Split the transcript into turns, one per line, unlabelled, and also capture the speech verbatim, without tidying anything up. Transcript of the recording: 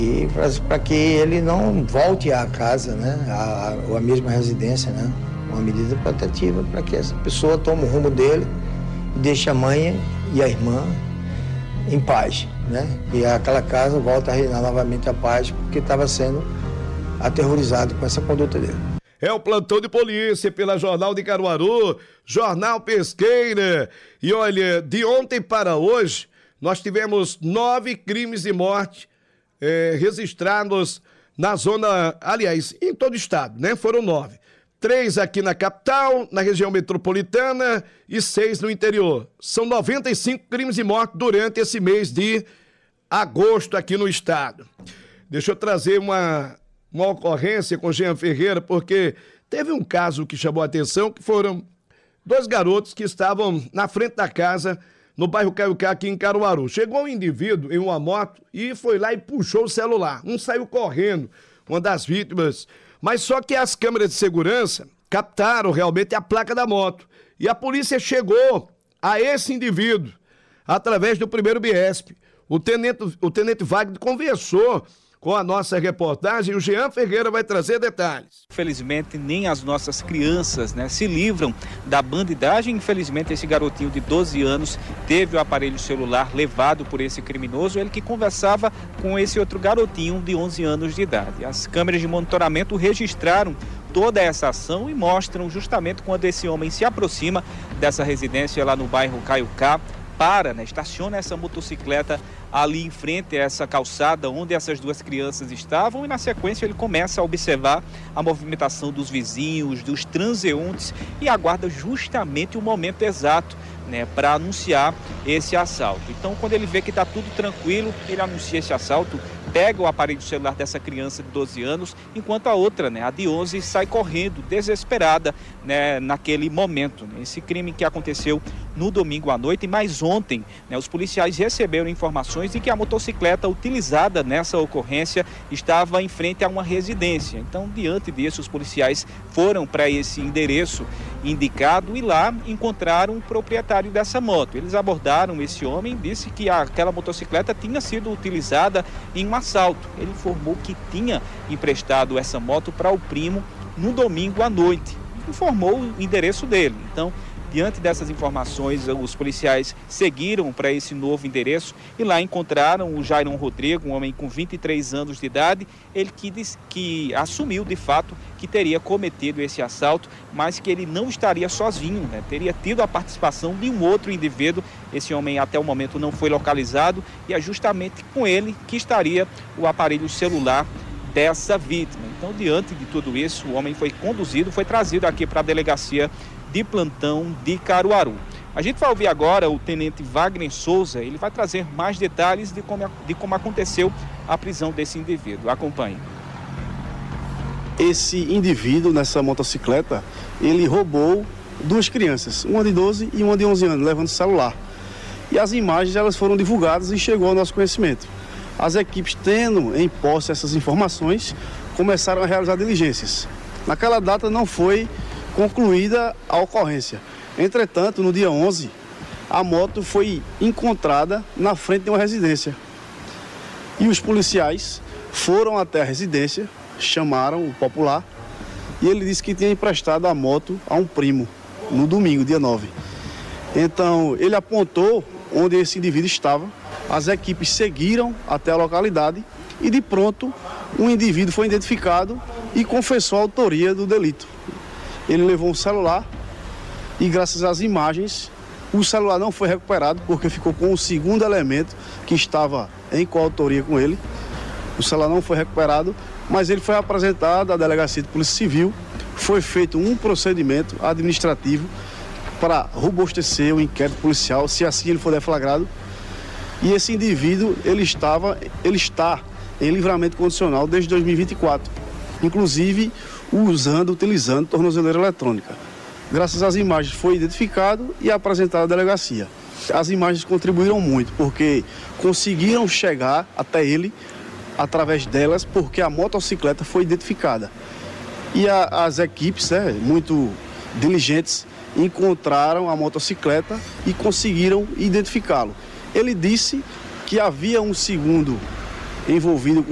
E para que ele não volte à casa, né, a, ou à mesma residência, né, uma medida protetiva para que essa pessoa tome o rumo dele e deixe a mãe e a irmã em paz, né, e aquela casa volta a reinar novamente a paz, porque estava sendo aterrorizado com essa conduta dele.
É o plantão de polícia pela Jornal de Caruaru, Jornal Pesqueira. E olha, de ontem para hoje, nós tivemos nove crimes de morte é, registrados na zona, aliás, em todo o estado, né? Foram nove. Três aqui na capital, na região metropolitana e seis no interior. São noventa e cinco crimes de morte durante esse mês de agosto aqui no estado. Deixa eu trazer uma... uma ocorrência com Jean Ferreira, porque teve um caso que chamou a atenção, que foram dois garotos que estavam na frente da casa, no bairro Caiucá, aqui em Caruaru. Chegou um indivíduo em uma moto e foi lá e puxou o celular. Um saiu correndo, uma das vítimas. Mas só que as câmeras de segurança captaram realmente a placa da moto. E a polícia chegou a esse indivíduo através do primeiro B I E S P. O tenente, o tenente Wagner conversou com a nossa reportagem, o Jean Ferreira vai trazer detalhes.
Infelizmente, nem as nossas crianças, né, se livram da bandidagem. Infelizmente, esse garotinho de doze anos teve o aparelho celular levado por esse criminoso, ele que conversava com esse outro garotinho de onze anos de idade. As câmeras de monitoramento registraram toda essa ação e mostram justamente quando esse homem se aproxima dessa residência lá no bairro Caiucá, para, né, estaciona essa motocicleta ali em frente a essa calçada onde essas duas crianças estavam e na sequência ele começa a observar a movimentação dos vizinhos, dos transeuntes e aguarda justamente o momento exato, né, para anunciar esse assalto. Então, quando ele vê que está tudo tranquilo, ele anuncia esse assalto, pega o aparelho celular dessa criança de doze anos, enquanto a outra, né, a de onze, sai correndo, desesperada, né, naquele momento. Né? Esse crime que aconteceu no domingo à noite, mas ontem, né, os policiais receberam informações de que a motocicleta utilizada nessa ocorrência estava em frente a uma residência. Então, diante disso, os policiais foram para esse endereço indicado e lá encontraram o proprietário dessa moto. Eles abordaram esse homem, disse que aquela motocicleta tinha sido utilizada em um assalto. Ele informou que tinha emprestado essa moto para o primo no domingo à noite. Informou o endereço dele. Então, diante dessas informações, os policiais seguiram para esse novo endereço e lá encontraram o Jairon Rodrigo, um homem com vinte e três anos de idade, ele que, disse, que assumiu de fato que teria cometido esse assalto, mas que ele não estaria sozinho, né? Teria tido a participação de um outro indivíduo. Esse homem até o momento não foi localizado e é justamente com ele que estaria o aparelho celular dessa vítima. Então, diante de tudo isso, o homem foi conduzido, foi trazido aqui para a delegacia de plantão de Caruaru. A gente vai ouvir agora o tenente Wagner Souza, ele vai trazer mais detalhes de como, de como aconteceu a prisão desse indivíduo. Acompanhe.
Esse indivíduo nessa motocicleta, ele roubou duas crianças, uma de doze e uma de onze anos, levando celular. E as imagens elas foram divulgadas e chegou ao nosso conhecimento. As equipes, tendo em posse essas informações, começaram a realizar diligências. Naquela data não foi concluída a ocorrência. Entretanto, no dia onze, a moto foi encontrada na frente de uma residência. E os policiais foram até a residência, chamaram o popular, e ele disse que tinha emprestado a moto a um primo, no domingo, dia nove. Então, ele apontou onde esse indivíduo estava, as equipes seguiram até a localidade e, de pronto, um indivíduo foi identificado e confessou a autoria do delito. Ele levou um celular e, graças às imagens, o celular não foi recuperado porque ficou com o segundo elemento que estava em coautoria com ele. O celular não foi recuperado, mas ele foi apresentado à Delegacia de Polícia Civil. Foi feito um procedimento administrativo para robustecer o inquérito policial, se assim ele for deflagrado. E esse indivíduo, ele estava, ele está em livramento condicional desde dois mil e vinte e quatro, inclusive usando, utilizando tornozeleira eletrônica. Graças às imagens foi identificado e apresentado à delegacia. As imagens contribuíram muito, porque conseguiram chegar até ele através delas, porque a motocicleta foi identificada. E a, as equipes, né, muito diligentes, encontraram a motocicleta e conseguiram identificá-lo. Ele disse que havia um segundo envolvido com